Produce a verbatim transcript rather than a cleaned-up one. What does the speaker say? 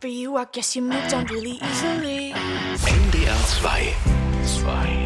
after you, I guess you moved on really easily. N D R zwei. zwei.